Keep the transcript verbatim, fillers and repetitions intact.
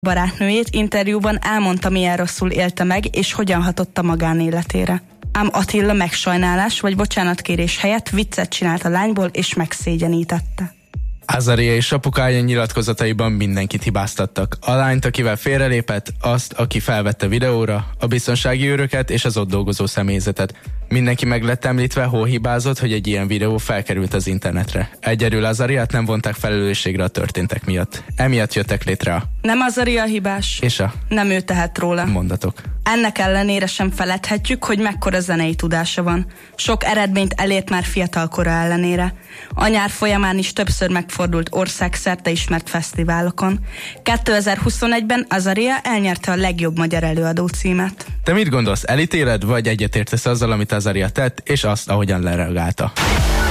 Barátnőjét interjúban elmondta, milyen rosszul élte meg, és hogyan hatott a magánéletére. Ám Attila megsajnálás vagy bocsánatkérés helyett viccet csinált a lányból, és megszégyenítette. Azaria és apukája nyilatkozataiban mindenkit hibáztattak. A lányt, akivel félrelépett, azt, aki felvette videóra, a biztonsági őröket és az ott dolgozó személyzetet. Mindenki meg lett említve, hol hibázott, hogy egy ilyen videó felkerült az internetre. Egyedül Azariát nem vonták felelősségre a történtek miatt. Emiatt jöttek létre a... Nem Azaria hibás. És a... Nem ő tehet róla. Mondatok. Ennek ellenére sem feledhetjük, hogy mekkora zenei tudása van. Sok eredményt elért már fiatal kora ellenére. A nyár folyamán is többször megfordult országszerte ismert fesztiválokon. kétezer-huszonegyben Azaria elnyerte a legjobb magyar előadó címet. Te mit gondolsz, elítéled, vagy egyetértesz azzal, amit Azaria tett, és azt, ahogyan lereagálta?